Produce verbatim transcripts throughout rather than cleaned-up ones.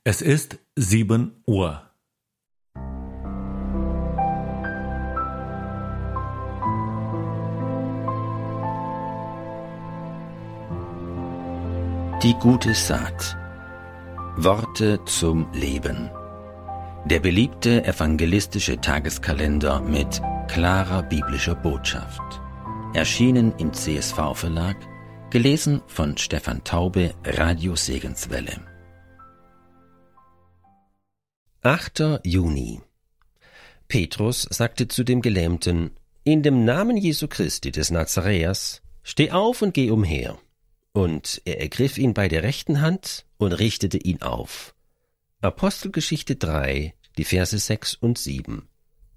Es ist sieben Uhr. Die gute Saat. Worte zum Leben. Der beliebte evangelistische Tageskalender mit klarer biblischer Botschaft. Erschienen im C S V-Verlag, gelesen von Stefan Taube, Radio Segenswelle. achter Juni. Petrus sagte zu dem Gelähmten: In dem Namen Jesu Christi des Nazaräers, steh auf und geh umher. Und er ergriff ihn bei der rechten Hand und richtete ihn auf. Apostelgeschichte drei, die Verse sechs und sieben.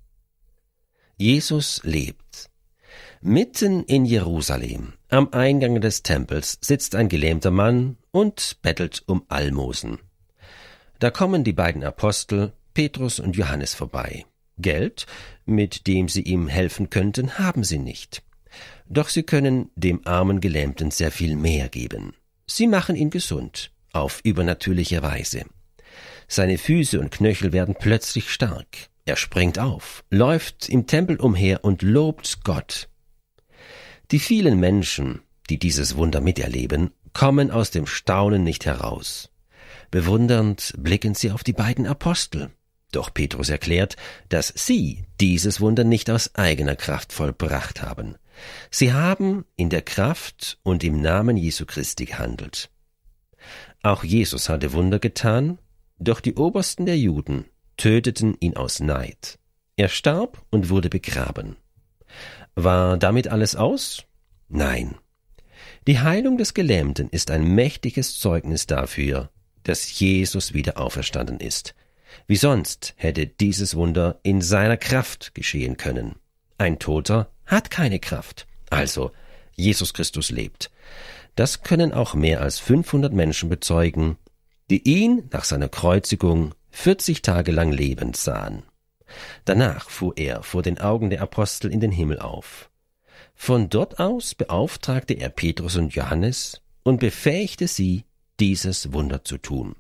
Jesus lebt. Mitten in Jerusalem, am Eingang des Tempels, sitzt ein gelähmter Mann und bettelt um Almosen. Da kommen die beiden Apostel, Petrus und Johannes, vorbei. Geld, mit dem sie ihm helfen könnten, haben sie nicht. Doch sie können dem armen Gelähmten sehr viel mehr geben. Sie machen ihn gesund, auf übernatürliche Weise. Seine Füße und Knöchel werden plötzlich stark. Er springt auf, läuft im Tempel umher und lobt Gott. Die vielen Menschen, die dieses Wunder miterleben, kommen aus dem Staunen nicht heraus. Bewundernd blicken sie auf die beiden Apostel. Doch Petrus erklärt, dass sie dieses Wunder nicht aus eigener Kraft vollbracht haben. Sie haben in der Kraft und im Namen Jesu Christi gehandelt. Auch Jesus hatte Wunder getan, doch die Obersten der Juden töteten ihn aus Neid. Er starb und wurde begraben. War damit alles aus? Nein. Die Heilung des Gelähmten ist ein mächtiges Zeugnis dafür, dass Jesus wieder auferstanden ist. Wie sonst hätte dieses Wunder in seiner Kraft geschehen können. Ein Toter hat keine Kraft. Also, Jesus Christus lebt. Das können auch mehr als fünfhundert Menschen bezeugen, die ihn nach seiner Kreuzigung vierzig Tage lang lebend sahen. Danach fuhr er vor den Augen der Apostel in den Himmel auf. Von dort aus beauftragte er Petrus und Johannes und befähigte sie, dieses Wunder zu tun.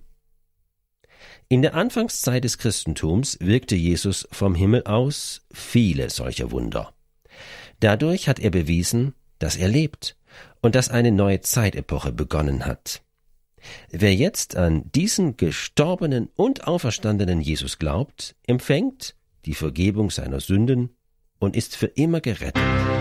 In der Anfangszeit des Christentums wirkte Jesus vom Himmel aus viele solcher Wunder. Dadurch hat er bewiesen, dass er lebt und dass eine neue Zeitepoche begonnen hat. Wer jetzt an diesen gestorbenen und auferstandenen Jesus glaubt, empfängt die Vergebung seiner Sünden und ist für immer gerettet.